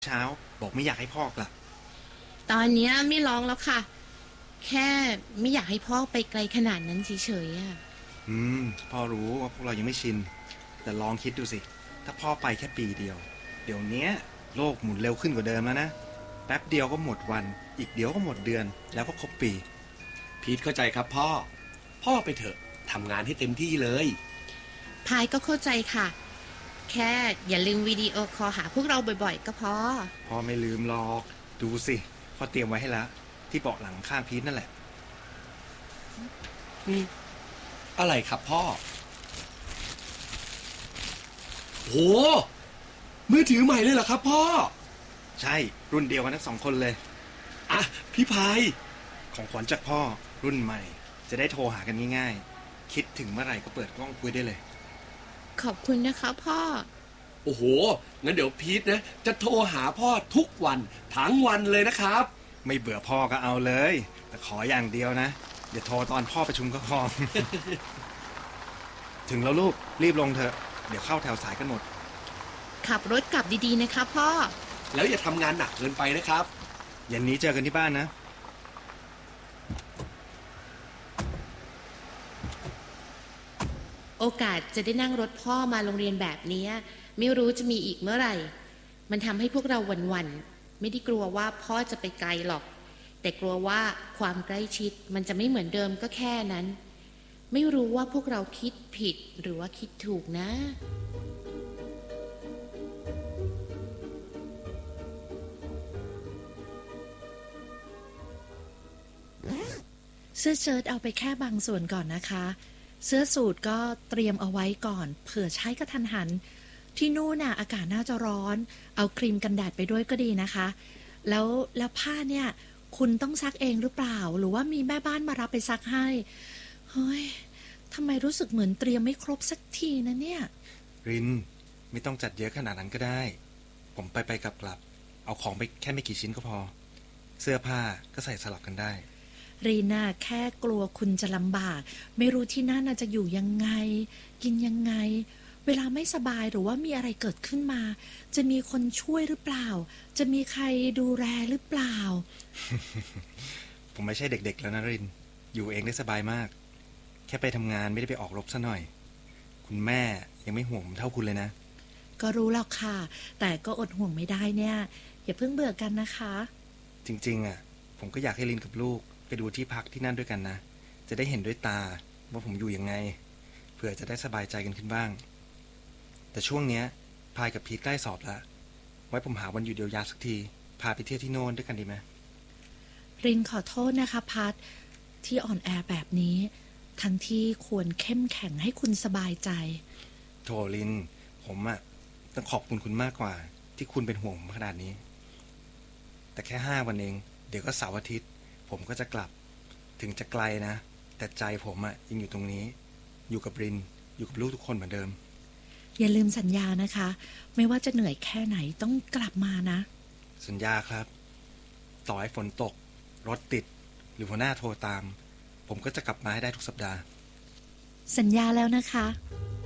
เช้าบอกไม่อยากให้พ่อกลับตอนนี้ไม่ร้องแล้วค่ะแค่ไม่อยากให้พ่อไปไกลขนาดนั้นเฉยๆอ่ะพ่อรู้ว่าพวกเรายังไม่ชินแต่ลองคิดดูสิถ้าพ่อไปแค่ปีเดียวเดี๋ยวนี้โลกหมุนเร็วขึ้นกว่าเดิมแล้วนะแป๊บเดียวก็หมดวันอีกเดี๋ยวก็หมดเดือนแล้วก็ครบปีพีทเข้าใจครับพ่อไปเถอะทำงานให้เต็มที่เลยพายก็เข้าใจค่ะแค่อย่าลืมวิดีโอคอลหาพวกเราบ่อยๆก็พอพ่อไม่ลืมหรอกดูสิพ่อเตรียมไว้ให้แล้วที่เบาะหลังข้างพีทนั่นแหละอะไรครับพ่อโหมือถือใหม่เลยเหรอครับพ่อใช่รุ่นเดียวกันทั้ง2 คนเลยอ่ะพี่พายของขวัญจากพ่อรุ่นใหม่จะได้โทรหากันง่ายๆคิดถึงเมื่อไหร่ก็เปิดกล้องคุยได้เลยขอบคุณนะคะพ่อโอ้โหงั้นเดี๋ยวพีทนะจะโทรหาพ่อทุกวันทั้งวันเลยนะครับไม่เบื่อพ่อก็เอาเลยแต่ขออย่างเดียวนะอย่าโทรตอนพ่อประชุมก็พอ ถึงแล้วลูกรีบลงเถอะเดี๋ยวเข้าแถวสายกันหมดขับรถกลับดีๆนะคะพ่อแล้วอย่าทำงานหนักเกินไปนะครับเย็นนี้เจอกันที่บ้านนะโอกาสจะได้นั่งรถพ่อมาโรงเรียนแบบนี้ไม่รู้จะมีอีกเมื่อไหร่มันทำให้พวกเราหวั่นๆไม่ได้กลัวว่าพ่อจะไปไกลหรอกแต่กลัวว่าความใกล้ชิดมันจะไม่เหมือนเดิมก็แค่นั้นไม่รู้ว่าพวกเราคิดผิดหรือว่าคิดถูกนะเสื้อเชิ้ตเอาไปแค่บางส่วนก่อนนะคะเสื้อสูทก็เตรียมเอาไว้ก่อนเผื่อใช้กระทันหันที่นู่นน่ะอากาศน่าจะร้อนเอาครีมกันแดดไปด้วยก็ดีนะคะแล้วผ้าเนี่ยคุณต้องซักเองหรือเปล่าหรือว่ามีแม่บ้านมารับไปซักให้เฮ้ยทำไมรู้สึกเหมือนเตรียมไม่ครบสักทีนะเนี่ยรินไม่ต้องจัดเยอะขนาดนั้นก็ได้ผมไปกลับเอาของไปแค่ไม่กี่ชิ้นก็พอเสื้อผ้าก็ใส่สลับกันได้รีน่าแค่กลัวคุณจะลำบากไม่รู้ที่นั่นจะอยู่ยังไงกินยังไงเวลาไม่สบายหรือว่ามีอะไรเกิดขึ้นมาจะมีคนช่วยหรือเปล่าจะมีใครดูแลหรือเปล่าผมไม่ใช่เด็กๆแล้วนะรินอยู่เองได้สบายมากแค่ไปทำงานไม่ได้ไปออกรบซะหน่อยคุณแม่ยังไม่ห่วงผมเท่าคุณเลยนะก็รู้แล้วค่ะแต่ก็อดห่วงไม่ได้เนี่ยอย่าเพิ่งเบื่อกันนะคะจริงๆผมก็อยากให้รินกับลูกไปดูที่พักที่นั่นด้วยกันนะจะได้เห็นด้วยตาว่าผมอยู่ยังไงเผื่อจะได้สบายใจกันขึ้นบ้างแต่ช่วงเนี้ยพายกับพีทใกล้สอบแล้วไว้ผมหาวันหยุดยาวๆสักทีพาไปเที่ยวที่โน่นด้วยกันดีไหมรินขอโทษนะคะพัดที่อ่อนแอแบบนี้ทั้งที่ควรเข้มแข็งให้คุณสบายใจโถรินผมต้องขอบคุณมากกว่าที่คุณเป็นห่วงผมขนาดนี้แต่แค่5 วันเองเดี๋ยวก็เสาร์อาทิตย์ผมก็จะกลับถึงจะไกลนะแต่ใจผมยังอยู่ตรงนี้อยู่กับรินอยู่กับลูกทุกคนเหมือนเดิมอย่าลืมสัญญานะคะไม่ว่าจะเหนื่อยแค่ไหนต้องกลับมานะสัญญาครับต่อให้ฝนตกรถติดหรือหัวหน้าโทรตามผมก็จะกลับมาให้ได้ทุกสัปดาห์สัญญาแล้วนะคะ